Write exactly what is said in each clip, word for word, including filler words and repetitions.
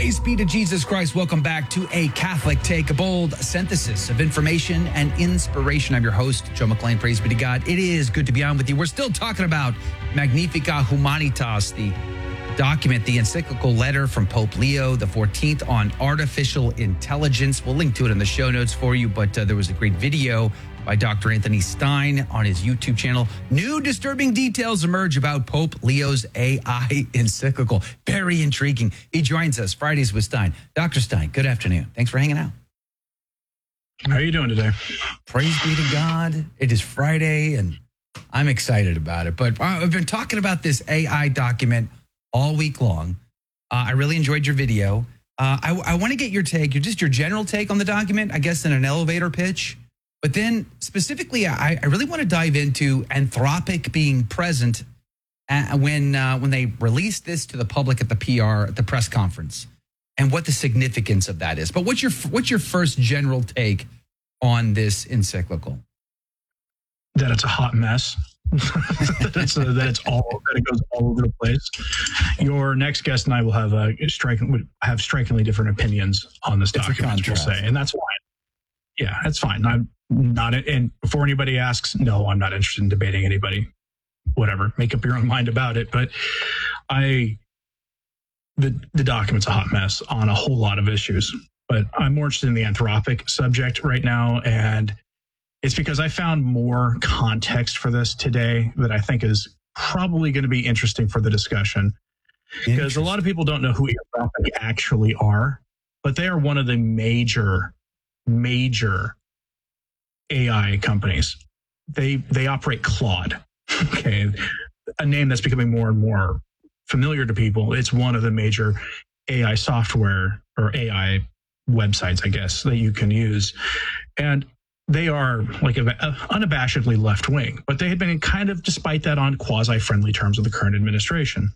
Praise be to Jesus Christ. Welcome back to A Catholic Take, a bold synthesis of information and inspiration. I'm your host, Joe McClain. Praise be to God. It is good to be on with you. We're still talking about Magnificat Humanitas, the document, the encyclical letter from Pope Leo the fourteenth on artificial intelligence. We'll link to it in the show notes for you, but uh, there was a great video by Doctor Anthony Stein on his YouTube channel. New disturbing details emerge about Pope Leo's A I encyclical. Very intriguing. He joins us Fridays with Stein. Doctor Stein, good afternoon. Thanks for hanging out. How are you doing today? Praise be to God. It is Friday, and I'm excited about it. But I've been talking about this A I document all week long. Uh, I really enjoyed your video. Uh, I, I want to get your take, your just your general take on the document, I guess in an elevator pitch. But then specifically, I, I really want to dive into Anthropic being present at, when uh, when they released this to the public at the P R, at the press conference, and what the significance of that is. But what's your what's your first general take on this encyclical? That it's a hot mess. that, it's a, that it's all that it goes all over the place. Your next guest and I will have a striking would have strikingly different opinions on this document. We'll say, and that's fine. Yeah, that's fine. I'm not. And before anybody asks, no, I'm not interested in debating anybody. Whatever, make up your own mind about it. But I, the the document's a hot mess on a whole lot of issues. But I'm more interested in the Anthropic subject right now, and it's because I found more context for this today that I think is probably going to be interesting for the discussion. Because a lot of people don't know who Anthropic actually are, but they are one of the major, major A I companies. They they operate Claude, okay, a name that's becoming more and more familiar to people. It's one of the major A I software or A I websites, I guess, that you can use. And they are like a, a, unabashedly left wing, but they had been kind of, despite that, on quasi-friendly terms with the current administration.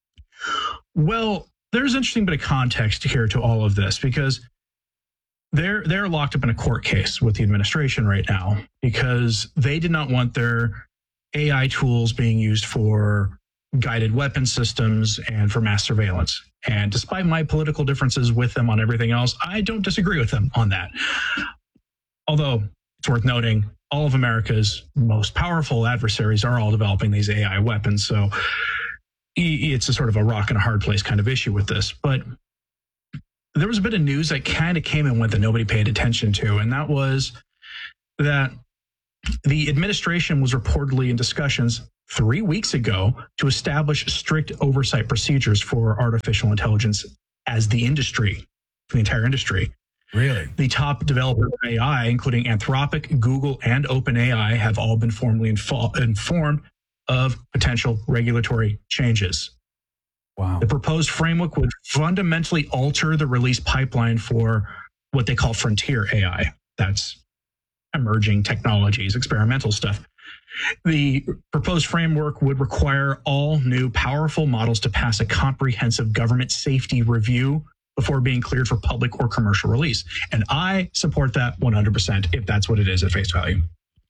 Well, there's an interesting bit of context here to all of this because they're they're locked up in a court case with the administration right now because they did not want their A I tools being used for guided weapon systems and for mass surveillance. And despite my political differences with them on everything else, I don't disagree with them on that. Although it's worth noting, all of America's most powerful adversaries are all developing these A I weapons. So it's a sort of a rock and a hard place kind of issue with this. But there was a bit of news that kind of came and went that nobody paid attention to. And that was that the administration was reportedly in discussions three weeks ago to establish strict oversight procedures for artificial intelligence as the industry, for the entire industry. Really? The top developers of A I, including Anthropic, Google, and OpenAI, have all been formally info- informed of potential regulatory changes. Wow. The proposed framework would fundamentally alter the release pipeline for what they call frontier A I. That's emerging technologies, experimental stuff. The proposed framework would require all new powerful models to pass a comprehensive government safety review before being cleared for public or commercial release. And I support that one hundred percent if that's what it is at face value.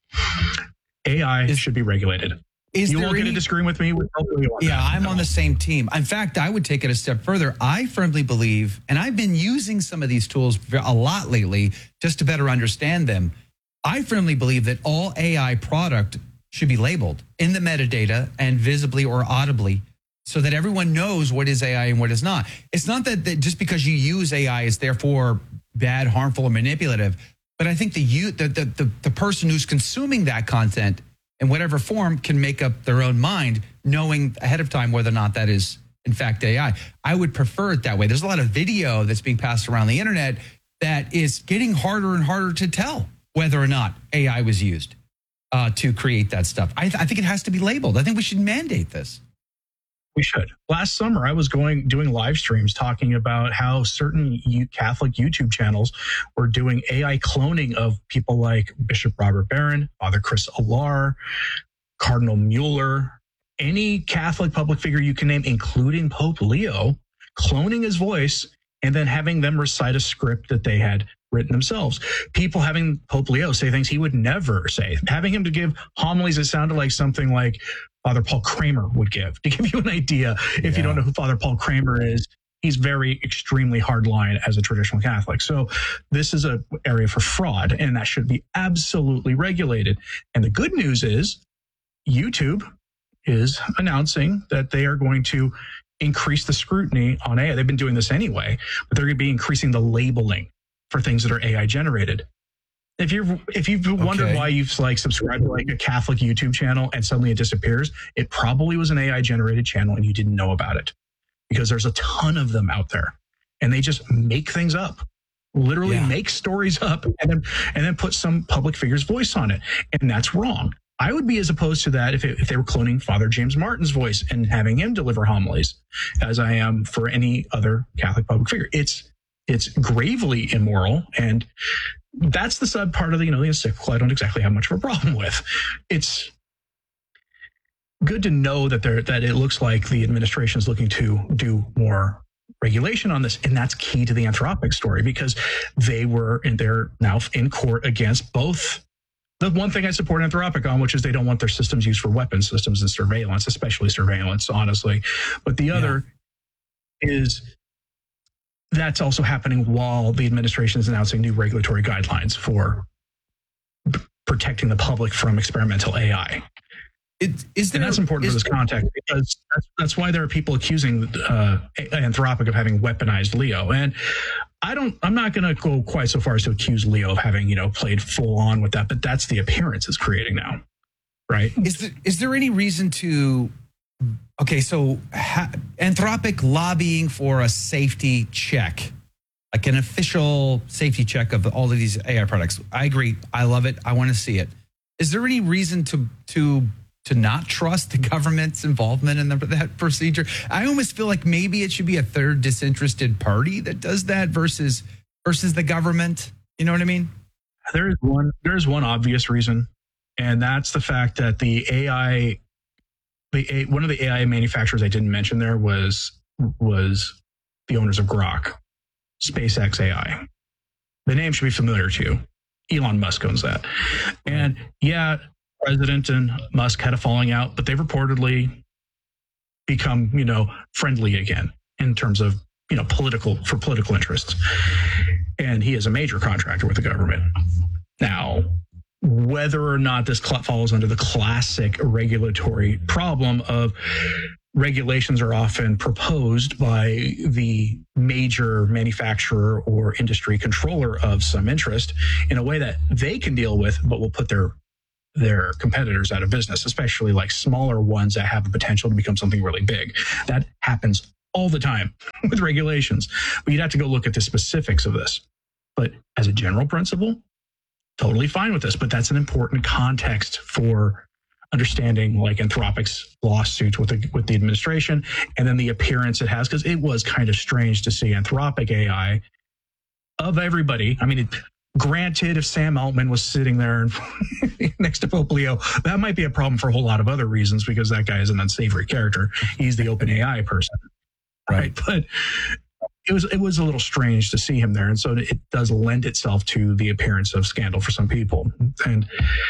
A I is, should be regulated. Is you there all going any, to disagree with me? With yeah, that. I'm on the same team. In fact, I would take it a step further. I firmly believe, and I've been using some of these tools a lot lately just to better understand them. I firmly believe that all A I product should be labeled in the metadata and visibly or audibly so that everyone knows what is A I and what is not. It's not that, that just because you use A I is therefore bad, harmful, or manipulative, but I think the, you, the, the, the, the person who's consuming that content in whatever form can make up their own mind, knowing ahead of time whether or not that is, in fact, A I. I would prefer it that way. There's a lot of video that's being passed around the internet that is getting harder and harder to tell whether or not A I was used uh, to create that stuff. I, th- I think it has to be labeled. I think we should mandate this. We should. Last summer, I was going doing live streams talking about how certain Catholic YouTube channels were doing A I cloning of people like Bishop Robert Barron, Father Chris Alar, Cardinal Mueller, any Catholic public figure you can name, including Pope Leo, cloning his voice and then having them recite a script that they had written themselves. People having Pope Leo say things he would never say, having him to give homilies that sounded like something like Father Paul Kramer would give. To give you an idea, if yeah. you don't know who Father Paul Kramer is, he's very extremely hardline as a traditional Catholic. So this is an area for fraud, and that should be absolutely regulated. And the good news is YouTube is announcing that they are going to increase the scrutiny on A I. They've been doing this anyway, but they're going to be increasing the labeling for things that are A I generated. If you're if you've wondered Okay. why you've like subscribed to like a Catholic YouTube channel and suddenly it disappears, it probably was an A I generated channel and you didn't know about it, because there's a ton of them out there and they just make things up, literally Yeah. make stories up and then and then put some public figure's voice on it, and that's wrong. I would be as opposed to that if, it, if they were cloning Father James Martin's voice and having him deliver homilies, as I am for any other Catholic public figure. It's it's gravely immoral, and that's the sub part of the you know the encyclical I don't exactly have much of a problem with. It's good to know that there that it looks like the administration is looking to do more regulation on this, and that's key to the Anthropic story, because they were and they're now in court against both. The one thing I support Anthropic on, which is they don't want their systems used for weapons systems and surveillance, especially surveillance, honestly. But the other is that's also happening while the administration is announcing new regulatory guidelines for p- protecting the public from experimental A I. It, is there, And that's important is for this there- context, because that's, that's why there are people accusing uh, Anthropic of having weaponized Leo. And I don't, I'm not going to go quite so far as to accuse Leo of having, you know, played full on with that, but that's the appearance it's creating now, right? Is there, is there any reason to? Okay, so ha, Anthropic lobbying for a safety check, like an official safety check of all of these A I products. I agree. I love it. I want to see it. Is there any reason to to to not trust the government's involvement in the, that procedure? I almost feel like maybe it should be a third disinterested party that does that versus versus the government. You know what I mean? There is one. There is one obvious reason, and that's the fact that the A I, the A, one of the A I manufacturers I didn't mention there was was the owners of Grok, SpaceX A I. The name should be familiar to you. Elon Musk owns that, and yeah, President and Musk had a falling out, but they've reportedly become, you know, friendly again in terms of, you know, political for political interests. And he is a major contractor with the government. Now, whether or not this cl- falls under the classic regulatory problem of regulations are often proposed by the major manufacturer or industry controller of some interest in a way that they can deal with, but will put their their competitors out of business, especially like smaller ones that have the potential to become something really big. That happens all the time with regulations. But you'd have to go look at the specifics of this. But as a general principle, totally fine with this. But that's an important context for understanding like Anthropic's lawsuit with the, with the administration, and then the appearance it has, because it was kind of strange to see Anthropic A I of everybody. I mean, it, granted, if Sam Altman was sitting there next to Pope Leo, that might be a problem for a whole lot of other reasons, because that guy is an unsavory character. He's the open A I person, right? But it was it was a little strange to see him there, and so it does lend itself to the appearance of scandal for some people. And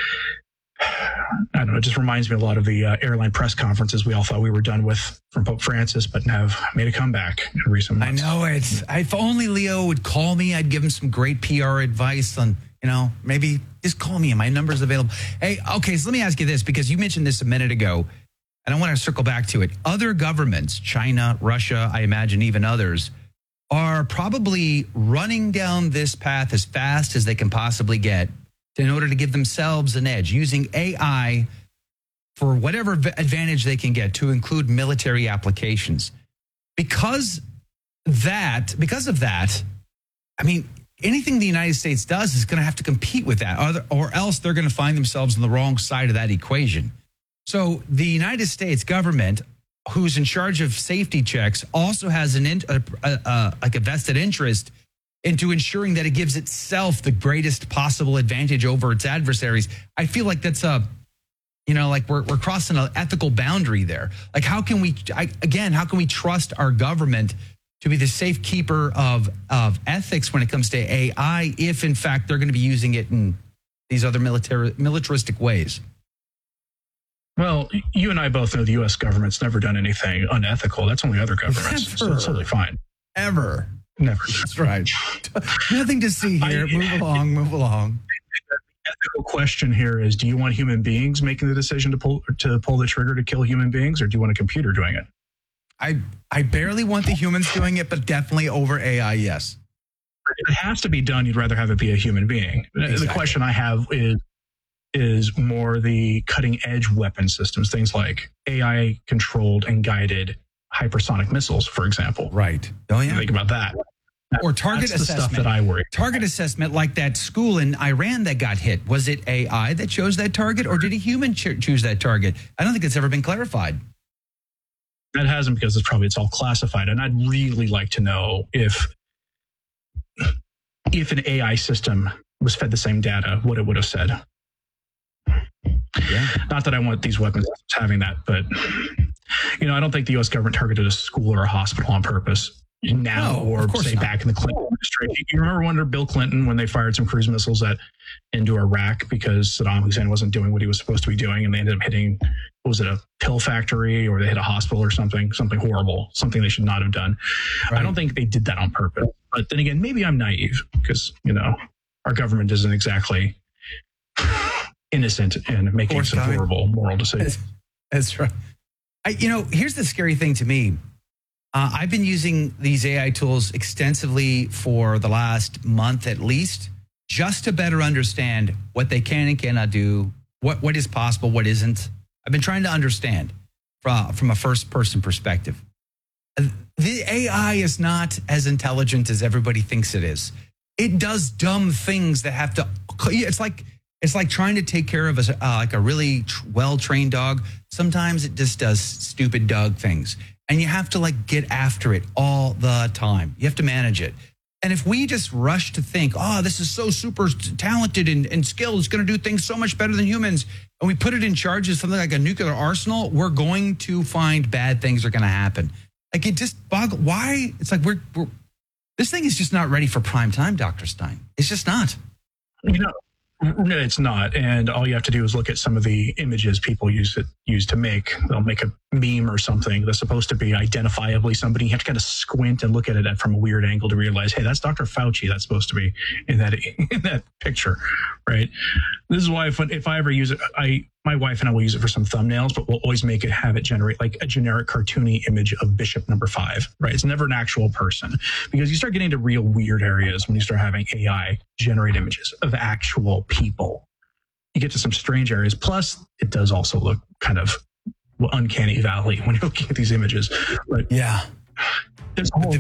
I don't know, it just reminds me a lot of the uh, airline press conferences we all thought we were done with from Pope Francis, but have made a comeback in recent months. I know it. If only Leo would call me, I'd give him some great P R advice on, you know, maybe just call me and my number's available. Hey, okay, so let me ask you this, because you mentioned this a minute ago, and I want to circle back to it. Other governments, China, Russia, I imagine even others, are probably running down this path as fast as they can possibly get in order to give themselves an edge, using A I for whatever advantage they can get, to include military applications. Because that, because of that, I mean, anything the United States does is going to have to compete with that, or, or else they're going to find themselves on the wrong side of that equation. So the United States government, who's in charge of safety checks, also has an in, a, a, a, like a vested interest into ensuring that it gives itself the greatest possible advantage over its adversaries. I feel like that's a, you know, like we're we're crossing an ethical boundary there. Like, how can we, I, again, how can we trust our government to be the safekeeper of of ethics when it comes to A I, if in fact they're going to be using it in these other military militaristic ways? Well, you and I both know the U S government's never done anything unethical. That's only other governments. So it's totally fine. Ever. Never. That's right. Nothing to see here. I- Move along, move along. The ethical question here is: do you want human beings making the decision to pull to pull the trigger to kill human beings, or do you want a computer doing it? I I barely want the humans doing it, but definitely over A I, yes. If it has to be done, you'd rather have it be a human being. Exactly. The question I have is is more the cutting edge weapon systems, things like A I controlled and guided hypersonic missiles, for example. Right. Oh, yeah. Think about that. That- Or target that's the assessment. stuff that I worry. Target assessment, like that school in Iran that got hit. Was it A I that chose that target, or did a human cho- choose that target? I don't think it's ever been clarified. That hasn't, because it's probably it's all classified. And I'd really like to know if if an A I system was fed the same data, what it would have said. Yeah. Not that I want these weapons having that, but you know, I don't think the U S government targeted a school or a hospital on purpose now, No, or of course say not. back in the Clinton administration. You remember under Bill Clinton when they fired some cruise missiles at into Iraq because Saddam Hussein wasn't doing what he was supposed to be doing, and they ended up hitting, what was it, a pill factory, or they hit a hospital or something, something horrible, something they should not have done. Right. I don't think they did that on purpose. But then again, maybe I'm naive because, you know, our government isn't exactly innocent in making course, some Tommy. horrible moral decisions. That's right. I, you know, here's the scary thing to me. Uh, I've been using these A I tools extensively for the last month at least, just to better understand what they can and cannot do, what, what is possible, what isn't. I've been trying to understand from, from a first person perspective. The A I is not as intelligent as everybody thinks it is. It does dumb things that have to, it's like, it's like trying to take care of a, uh, like a really tr- well-trained dog. Sometimes it just does stupid dog things. And you have to like get after it all the time. You have to manage it. And if we just rush to think, oh, this is so super talented and, and skilled, it's going to do things so much better than humans, and we put it in charge of something like a nuclear arsenal, we're going to find bad things are going to happen. Like it just bog. Why? It's like we're, we're this thing is just not ready for prime time, Doctor Stein. It's just not. You know, no, it's not. And all you have to do is look at some of the images people use it use to make. They'll make a meme or something that's supposed to be identifiably somebody. You have to kind of squint and look at it from a weird angle to realize, hey, that's Doctor Fauci. That's supposed to be in that in that picture, right? This is why if, if I ever use it, I my wife and I will use it for some thumbnails, but we'll always make it have it generate like a generic cartoony image of Bishop number five, right? It's never an actual person, because you start getting into real weird areas when you start having A I generate images of actual people. You get to some strange areas. Plus, it does also look kind of uncanny valley when you're looking at these images. But Yeah. there's a whole